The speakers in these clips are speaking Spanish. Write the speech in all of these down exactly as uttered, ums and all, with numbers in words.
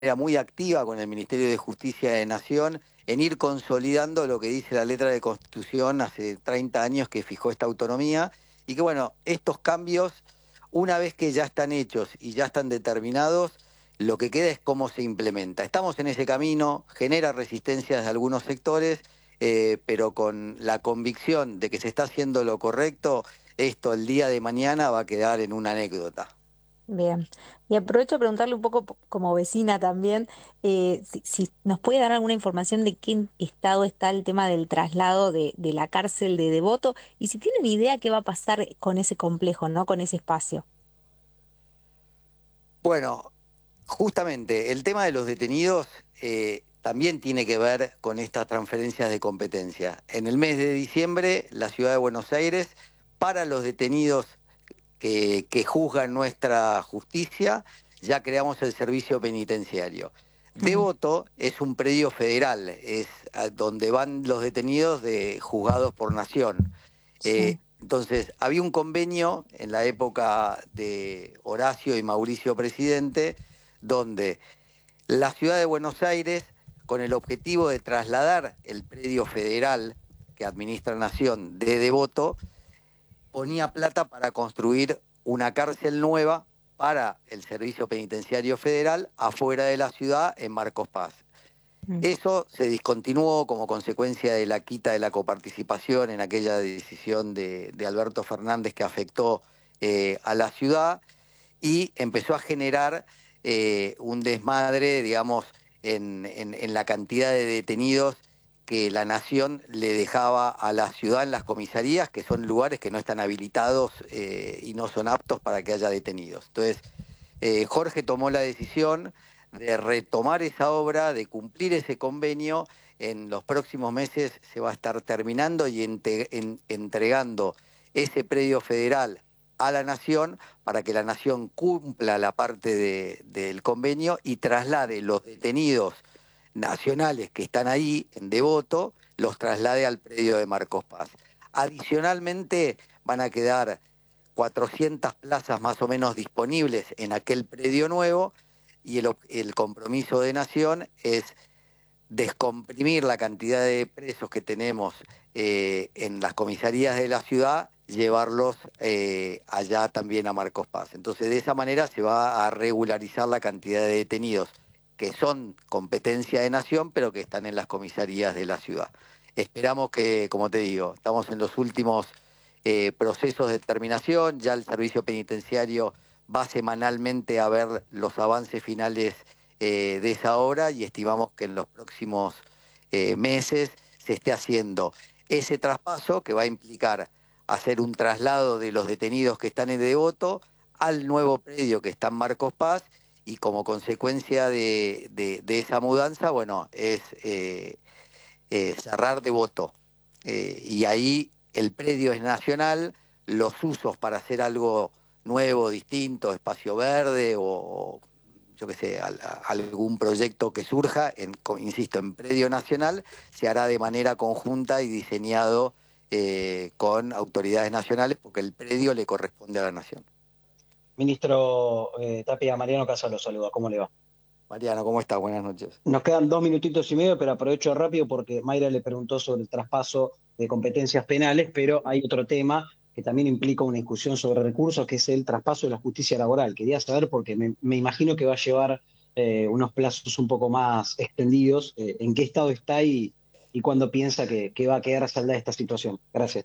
manera muy activa con el Ministerio de Justicia de Nación en ir consolidando lo que dice la letra de Constitución hace treinta años que fijó esta autonomía y que bueno, estos cambios, una vez que ya están hechos y ya están determinados, lo que queda es cómo se implementa. Estamos en ese camino, genera resistencias de algunos sectores, eh, pero con la convicción de que se está haciendo lo correcto, esto el día de mañana va a quedar en una anécdota. Bien. Y aprovecho a preguntarle un poco po- como vecina también, eh, si, si nos puede dar alguna información de qué estado está el tema del traslado de, de la cárcel de Devoto y si tienen idea qué va a pasar con ese complejo, ¿no? Con ese espacio. Bueno, justamente el tema de los detenidos eh, también tiene que ver con estas transferencias de competencia. En el mes de diciembre, la ciudad de Buenos Aires, para los detenidos que, que juzgan nuestra justicia, ya creamos el servicio penitenciario. Ujú. Devoto es un predio federal, es a donde van los detenidos de juzgados por nación. Sí. Eh, entonces, había un convenio en la época de Horacio y Mauricio Presidente, donde la ciudad de Buenos Aires, con el objetivo de trasladar el predio federal que administra Nación de Devoto, ponía plata para construir una cárcel nueva para el Servicio Penitenciario Federal afuera de la ciudad en Marcos Paz. Mm. Eso se discontinuó como consecuencia de la quita de la coparticipación en aquella decisión de, de Alberto Fernández que afectó eh, a la ciudad y empezó a generar eh, un desmadre, digamos, en, en, en la cantidad de detenidos que la nación le dejaba a la ciudad en las comisarías, que son lugares que no están habilitados eh, y no son aptos para que haya detenidos. Entonces, eh, Jorge tomó la decisión de retomar esa obra, de cumplir ese convenio. En los próximos meses se va a estar terminando y ente- en- entregando ese predio federal a la Nación para que la Nación cumpla la parte de- del convenio y traslade los detenidos nacionales que están ahí en Devoto, los traslade al predio de Marcos Paz. Adicionalmente van a quedar cuatrocientas plazas más o menos disponibles en aquel predio nuevo y el, el compromiso de Nación es descomprimir la cantidad de presos que tenemos eh, en las comisarías de la ciudad, llevarlos eh, allá también a Marcos Paz. Entonces, de esa manera se va a regularizar la cantidad de detenidos que son competencia de Nación, pero que están en las comisarías de la ciudad. Esperamos que, como te digo, estamos en los últimos eh, procesos de terminación, ya el servicio penitenciario va semanalmente a ver los avances finales eh, de esa obra y estimamos que en los próximos eh, meses se esté haciendo ese traspaso que va a implicar hacer un traslado de los detenidos que están en Devoto al nuevo predio que está en Marcos Paz y como consecuencia de, de- de esa mudanza, bueno, es eh, eh, cerrar Devoto. Eh, y ahí el predio es nacional, los usos para hacer algo nuevo, distinto, espacio verde o, yo qué sé, al- a- algún proyecto que surja, en, co- insisto, en predio nacional, se hará de manera conjunta y diseñado eh, con autoridades nacionales porque el predio le corresponde a la nación. Ministro eh, Tapia, Mariano Casalo saluda, ¿cómo le va? Mariano, ¿cómo estás? Buenas noches. Nos quedan dos minutitos y medio, pero aprovecho rápido porque Mayra le preguntó sobre el traspaso de competencias penales, pero hay otro tema que también implica una discusión sobre recursos, que es el traspaso de la justicia laboral. Quería saber, porque me, me imagino que va a llevar eh, unos plazos un poco más extendidos, eh, en qué estado está y, y cuándo piensa que, que va a quedar saldada esta situación. Gracias.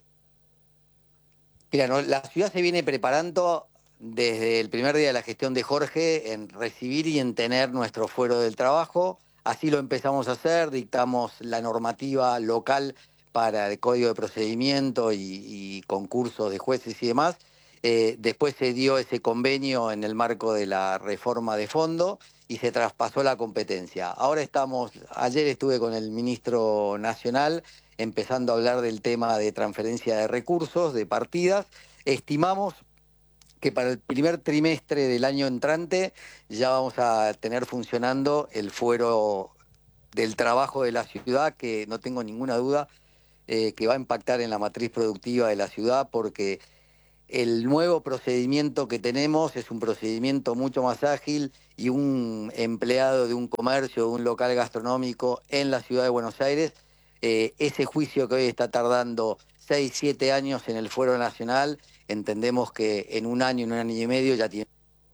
Mira, no, la ciudad se viene preparando desde el primer día de la gestión de Jorge en recibir y en tener nuestro fuero del trabajo. Así lo empezamos a hacer, dictamos la normativa local para el código de procedimiento y, y concursos de jueces y demás. Eh, después se dio ese convenio en el marco de la reforma de fondo y se traspasó la competencia. Ahora estamos, ayer estuve con el ministro nacional empezando a hablar del tema de transferencia de recursos, de partidas. Estimamos que para el primer trimestre del año entrante ya vamos a tener funcionando el fuero del trabajo de la ciudad, que no tengo ninguna duda eh, que va a impactar en la matriz productiva de la ciudad porque el nuevo procedimiento que tenemos es un procedimiento mucho más ágil y un empleado de un comercio, de un local gastronómico en la ciudad de Buenos Aires, eh, ese juicio que hoy está tardando seis, siete años en el Fuero Nacional, entendemos que en un año, en un año y medio ya tiene...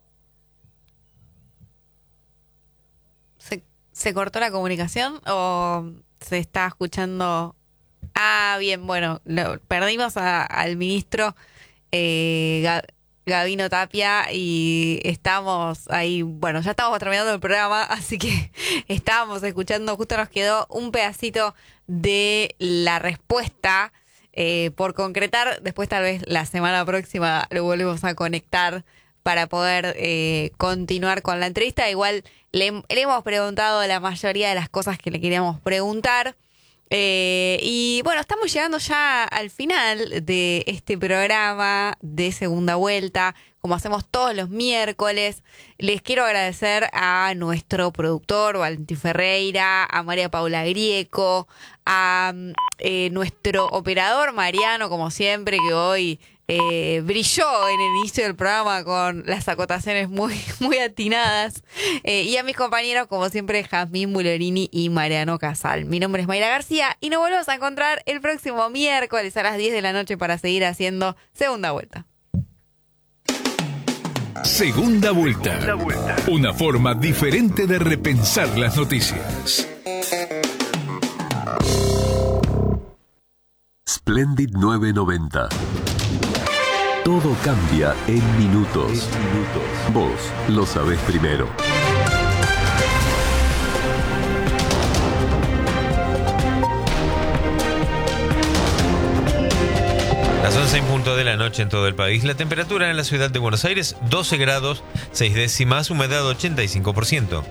¿Se, se cortó la comunicación o se está escuchando? Ah, bien, bueno, lo, perdimos a, al ministro eh, Gabino Tapia y estamos ahí, bueno, ya estamos terminando el programa, así que estábamos escuchando, justo nos quedó un pedacito de la respuesta eh, por concretar. Después tal vez la semana próxima lo volvemos a conectar para poder eh, continuar con la entrevista. Igual le, le hemos preguntado la mayoría de las cosas que le queríamos preguntar. Eh, y bueno, estamos llegando ya al final de este programa de Segunda Vuelta, como hacemos todos los miércoles. Les quiero agradecer a nuestro productor, Valentín Ferreira, a María Paula Grieco, a eh, nuestro operador Mariano, como siempre, que hoy eh, brilló en el inicio del programa con las acotaciones muy, muy atinadas, eh, y a mis compañeros, como siempre, Jazmín Bulorini y Mariano Casal. Mi nombre es Mayra García y nos volvemos a encontrar el próximo miércoles a las diez de la noche para seguir haciendo Segunda Vuelta. Segunda Vuelta. Segunda Vuelta. Una forma diferente de repensar las noticias. Splendid nueve noventa. Todo cambia en minutos. En minutos. Vos lo sabés primero. Las once en punto de la noche en todo el país. La temperatura en la ciudad de Buenos Aires, doce grados, seis décimas, humedad ochenta y cinco por ciento.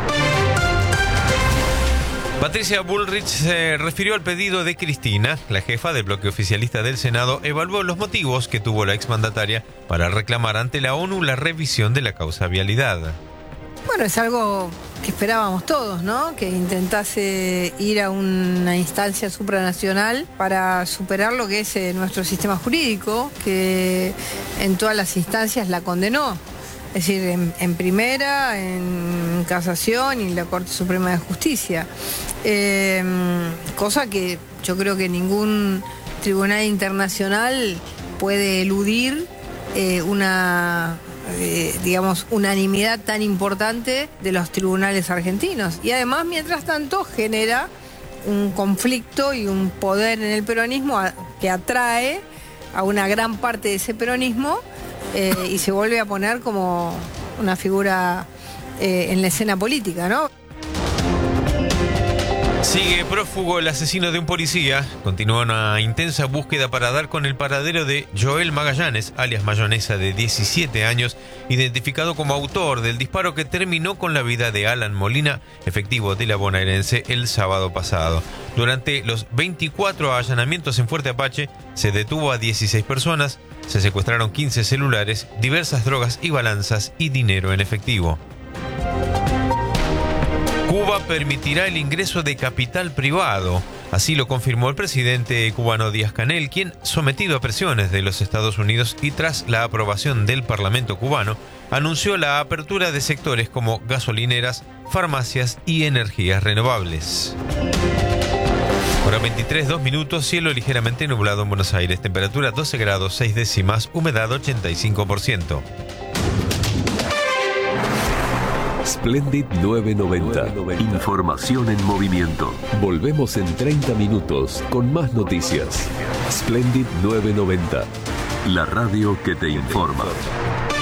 Patricia Bullrich se refirió al pedido de Cristina. La jefa del bloque oficialista del Senado evaluó los motivos que tuvo la exmandataria para reclamar ante la ONU la revisión de la causa vialidad. Bueno, es algo que esperábamos todos, ¿no? Que intentase ir a una instancia supranacional para superar lo que es eh, nuestro sistema jurídico, que en todas las instancias la condenó. Es decir, en, en primera, en casación y en la Corte Suprema de Justicia. Eh, cosa que yo creo que ningún tribunal internacional puede eludir eh, una... Eh, digamos, unanimidad tan importante de los tribunales argentinos. Y además, mientras tanto, genera un conflicto y un poder en el peronismo a, que atrae a una gran parte de ese peronismo eh, y se vuelve a poner como una figura eh, en la escena política, ¿no? Sigue prófugo el asesino de un policía. Continúa una intensa búsqueda para dar con el paradero de Joel Magallanes, alias Mayonesa, de diecisiete años, identificado como autor del disparo que terminó con la vida de Alan Molina, efectivo de la bonaerense, el sábado pasado. Durante los veinticuatro allanamientos en Fuerte Apache, se detuvo a dieciséis personas, se secuestraron quince celulares, diversas drogas y balanzas y dinero en efectivo. Cuba permitirá el ingreso de capital privado. Así lo confirmó el presidente cubano Díaz-Canel, quien, sometido a presiones de los Estados Unidos y tras la aprobación del Parlamento cubano, anunció la apertura de sectores como gasolineras, farmacias y energías renovables. Hora veintitrés, dos minutos, cielo ligeramente nublado en Buenos Aires, temperatura doce grados, seis décimas, humedad ochenta y cinco por ciento. Splendid nueve noventa. Información en movimiento. Volvemos en treinta minutos con más noticias. Splendid nueve noventa. La radio que te informa.